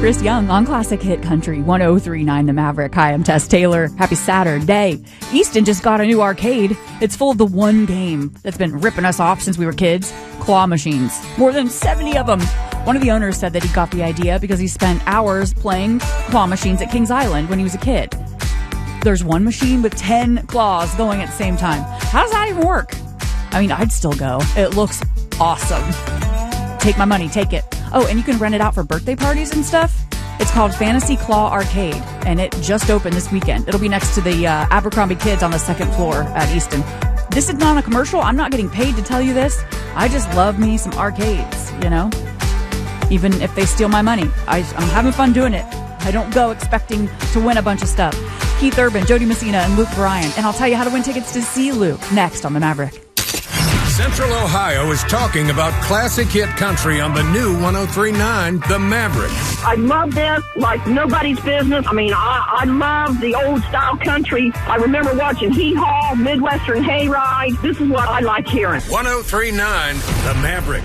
Chris Young on Classic Hit Country 103.9 The Maverick. Hi, I'm Tess Taylor. Happy Saturday. Easton just got a new arcade. It's full of the one game that's been ripping us off since we were kids, claw machines. More than 70 of them. One of the owners said that he got the idea because he spent hours playing claw machines at Kings Island when he was a kid. There's one machine with 10 claws going at the same time. How does that even work? I mean, I'd still go. It looks awesome. Take my money, take it. Oh, and you can rent it out for birthday parties and stuff. It's called Fantasy Claw Arcade, and it just opened this weekend. It'll be next to the Abercrombie Kids on the second floor at Easton. This is not a commercial. I'm not getting paid to tell you this. I just love me some arcades, you know? Even if they steal my money. I'm having fun doing it. I don't go expecting to win a bunch of stuff. Keith Urban, Jody Messina, and Luke Bryan. And I'll tell you how to win tickets to see Luke next on The Maverick. Central Ohio is talking about classic hit country on the new 103.9 The Maverick. I love this like nobody's business. I mean, I love the old style country. I remember watching Hee Haw, Midwestern Hayride. This is what I like hearing. 103.9 The Maverick.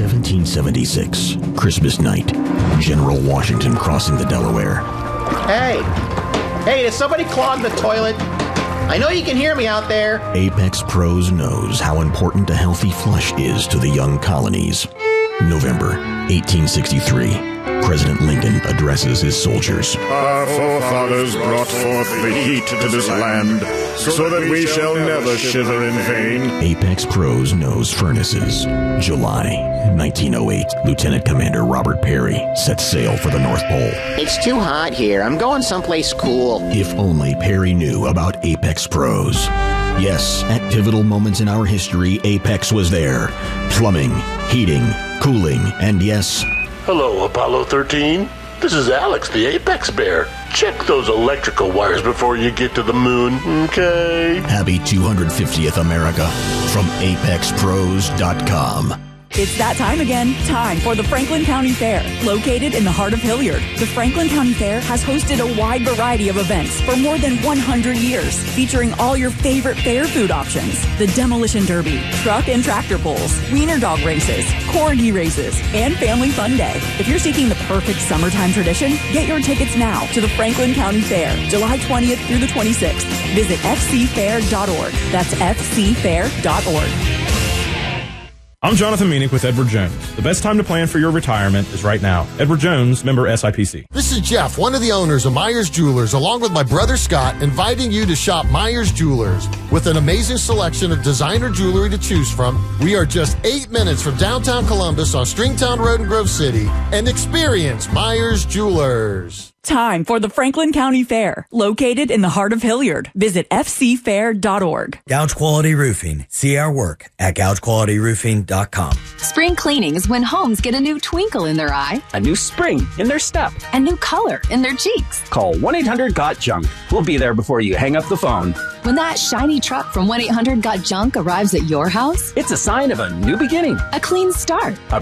1776, Christmas night. General Washington crossing the Delaware. Hey, did somebody clog the toilet? I know you can hear me out there. Apex Pros knows how important a healthy flush is to the young colonies. November 1863. President Lincoln addresses his soldiers. Our forefathers brought forth the heat to this land, so that we shall never shiver in vain. Apex Pros knows furnaces. July 1908. Lieutenant Commander Robert Peary sets sail for the North Pole. It's too hot here. I'm going someplace cool. If only Peary knew about Apex Pros. Yes, at pivotal moments in our history, Apex was there. Plumbing, heating, cooling, and yes... Hello, Apollo 13. This is Alex, the Apex Bear. Check those electrical wires before you get to the moon, okay? Happy 250th America from ApexPros.com. It's that time again. Time for the Franklin County Fair. Located in the heart of Hilliard, the Franklin County Fair has hosted a wide variety of events for more than 100 years, featuring all your favorite fair food options. The Demolition Derby, truck and tractor pulls, wiener dog races, corgi races, and Family Fun Day. If you're seeking the perfect summertime tradition, get your tickets now to the Franklin County Fair, July 20th through the 26th. Visit fcfair.org. That's fcfair.org. I'm Jonathan Meanick with Edward Jones. The best time to plan for your retirement is right now. Edward Jones, member SIPC. This is Jeff, one of the owners of Myers Jewelers, along with my brother Scott, inviting you to shop Myers Jewelers. With an amazing selection of designer jewelry to choose from, we are just 8 minutes from downtown Columbus on Stringtown Road in Grove City, and experience Myers Jewelers. Time for the Franklin County Fair, located in the heart of Hilliard. Visit fcfair.org. Gouge Quality Roofing. See our work at gougequalityroofing.com. Spring cleaning is when homes get a new twinkle in their eye, a new spring in their step, a new color in their cheeks. Call 1-800-GOT-JUNK. We'll be there before you hang up the phone. When that shiny truck from 1-800-GOT-JUNK arrives at your house, it's a sign of a new beginning, a clean start.